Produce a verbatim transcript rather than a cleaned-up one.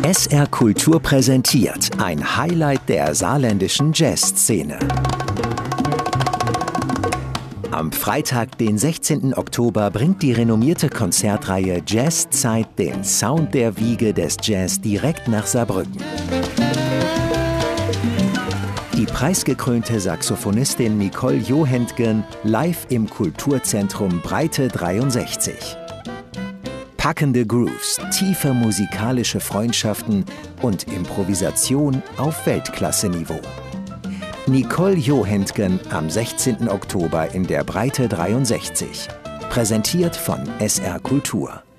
S R Kultur präsentiert ein Highlight der saarländischen Jazzszene. Am Freitag, den sechzehnten Oktober, bringt die renommierte Konzertreihe Jazzzeit den Sound der Wiege des Jazz direkt nach Saarbrücken. Die preisgekrönte Saxophonistin Nicole Johentgen live im Kulturzentrum Breite dreiundsechzig. Packende Grooves, tiefe musikalische Freundschaften und Improvisation auf Weltklasse-Niveau. Nicole Johentgen am sechzehnten Oktober in der Breite dreiundsechzig. Präsentiert von S R Kultur.